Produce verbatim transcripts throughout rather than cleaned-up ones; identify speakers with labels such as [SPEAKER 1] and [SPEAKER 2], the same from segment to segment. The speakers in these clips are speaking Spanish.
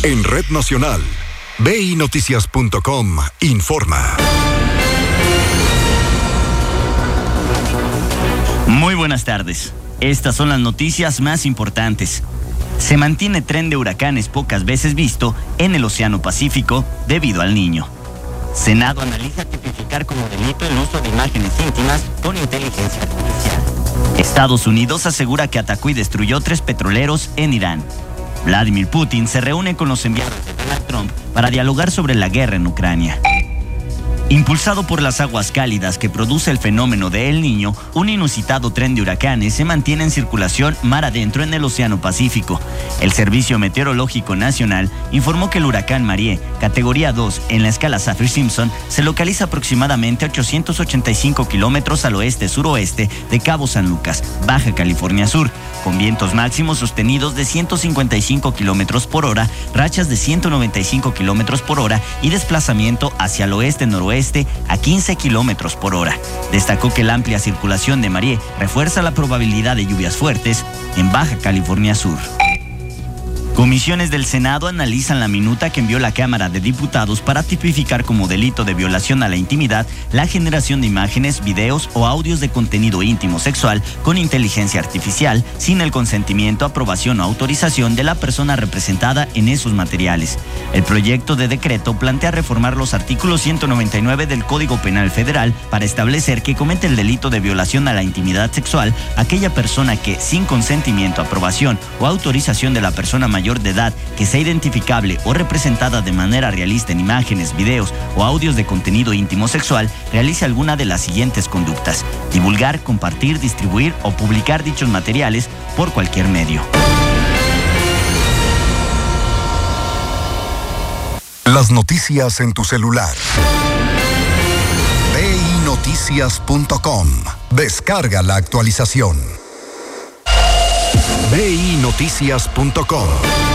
[SPEAKER 1] En Red Nacional, B I Noticias punto com informa.
[SPEAKER 2] Muy buenas tardes. Estas son las noticias más importantes. Se mantiene tren de huracanes pocas veces visto en el Océano Pacífico debido al Niño. Senado analiza tipificar como delito el uso de imágenes íntimas con inteligencia artificial. Estados Unidos asegura que atacó y destruyó tres petroleros en Irán. Vladimir Putin se reúne con los enviados de Donald Trump para dialogar sobre la guerra en Ucrania. Impulsado por las aguas cálidas que produce el fenómeno de El Niño, un inusitado tren de huracanes se mantiene en circulación mar adentro en el Océano Pacífico. El Servicio Meteorológico Nacional informó que el huracán Marie, categoría dos en la escala Saffir-Simpson, se localiza aproximadamente a ochocientos ochenta y cinco kilómetros al oeste-suroeste de Cabo San Lucas, Baja California Sur, con vientos máximos sostenidos de ciento cincuenta y cinco kilómetros por hora, rachas de ciento noventa y cinco kilómetros por hora y desplazamiento hacia el oeste-noroeste a quince kilómetros por hora. Destacó que la amplia circulación de Marie refuerza la probabilidad de lluvias fuertes en Baja California Sur. Comisiones del Senado analizan la minuta que envió la Cámara de Diputados para tipificar como delito de violación a la intimidad la generación de imágenes, videos o audios de contenido íntimo sexual con inteligencia artificial sin el consentimiento, aprobación o autorización de la persona representada en esos materiales. El proyecto de decreto plantea reformar los artículos ciento noventa y nueve del Código Penal Federal para establecer que comete el delito de violación a la intimidad sexual aquella persona que, sin consentimiento, aprobación o autorización de la persona mayor de edad que sea identificable o representada de manera realista en imágenes, videos o audios de contenido íntimo sexual, realice alguna de las siguientes conductas: divulgar, compartir, distribuir o publicar dichos materiales por cualquier medio.
[SPEAKER 1] Las noticias en tu celular. B I Noticias punto com. Descarga la actualización. B I Noticias punto com.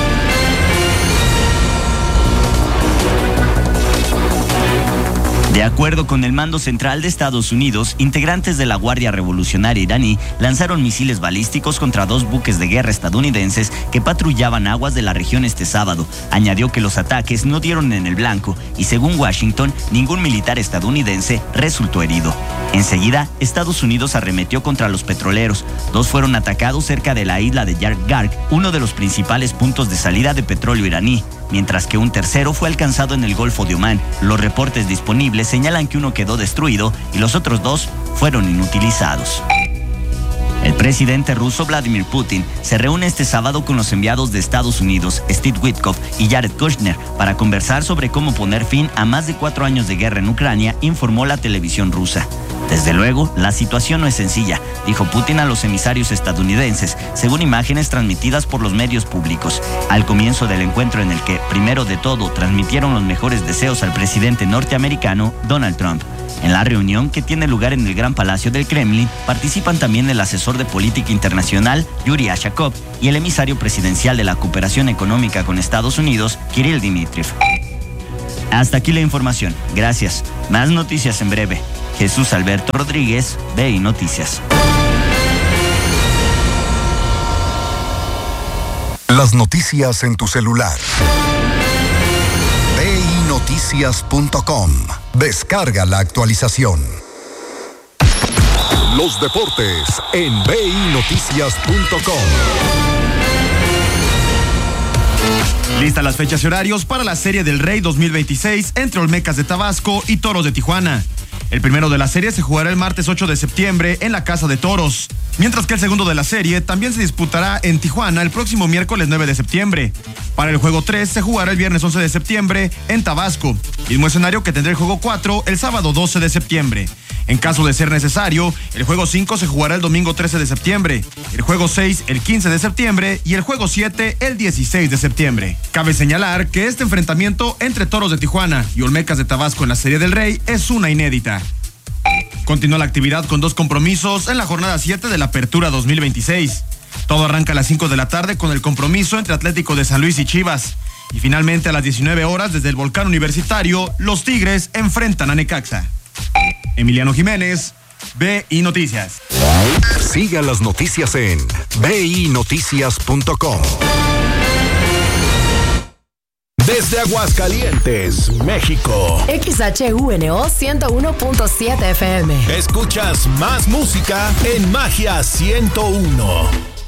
[SPEAKER 2] De acuerdo con el Mando Central de Estados Unidos, integrantes de la Guardia Revolucionaria iraní lanzaron misiles balísticos contra dos buques de guerra estadounidenses que patrullaban aguas de la región este sábado. Añadió que los ataques no dieron en el blanco y, según Washington, ningún militar estadounidense resultó herido. Enseguida, Estados Unidos arremetió contra los petroleros. Dos fueron atacados cerca de la isla de Yargarh, uno de los principales puntos de salida de petróleo iraní, mientras que un tercero fue alcanzado en el Golfo de Omán. Los reportes disponibles señalan que uno quedó destruido y los otros dos fueron inutilizados. El presidente ruso Vladimir Putin se reúne este sábado con los enviados de Estados Unidos, Steve Witkoff y Jared Kushner, para conversar sobre cómo poner fin a más de cuatro años de guerra en Ucrania, informó la televisión rusa. Desde luego, la situación no es sencilla, dijo Putin a los emisarios estadounidenses, según imágenes transmitidas por los medios públicos. Al comienzo del encuentro, en el que, primero de todo, transmitieron los mejores deseos al presidente norteamericano Donald Trump. En la reunión, que tiene lugar en el Gran Palacio del Kremlin, participan también el asesor de política internacional Yuri Ashakov y el emisario presidencial de la cooperación económica con Estados Unidos, Kirill Dmitriev. Hasta aquí la información. Gracias. Más noticias en breve. Jesús Alberto Rodríguez, B I Noticias.
[SPEAKER 1] Las noticias en tu celular. B I Noticias punto com. Descarga la actualización. Los deportes en B I Noticias punto com.
[SPEAKER 3] Listas las fechas y horarios para la Serie del Rey dos mil veintiséis entre Olmecas de Tabasco y Toros de Tijuana. El primero de la serie se jugará el martes ocho de septiembre en la Casa de Toros, mientras que el segundo de la serie también se disputará en Tijuana el próximo miércoles nueve de septiembre. Para el juego tres se jugará el viernes once de septiembre en Tabasco, mismo escenario que tendrá el juego cuatro el sábado doce de septiembre. En caso de ser necesario, el juego cinco se jugará el domingo trece de septiembre, el juego seis el quince de septiembre y el juego siete el dieciséis de septiembre. Cabe señalar que este enfrentamiento entre Toros de Tijuana y Olmecas de Tabasco en la Serie del Rey es una inédita. Continúa la actividad con dos compromisos en la jornada siete de la Apertura dos mil veintiséis. Todo arranca a las cinco de la tarde con el compromiso entre Atlético de San Luis y Chivas. Y finalmente a las diecinueve horas desde el Volcán Universitario, los Tigres enfrentan a Necaxa. Emiliano Jiménez, B I Noticias.
[SPEAKER 1] Siga las noticias en B I Noticias punto com.
[SPEAKER 4] desde Aguascalientes, México.
[SPEAKER 5] X H U N O ciento uno punto siete F M.
[SPEAKER 4] Escuchas más música en Magia ciento uno.